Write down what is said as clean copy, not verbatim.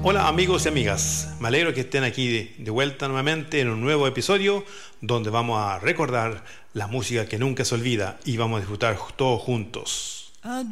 Hola amigos y amigas, me alegro que estén aquí de vuelta nuevamente en un nuevo episodio donde vamos a recordar la música que nunca se olvida y vamos a disfrutar todos juntos.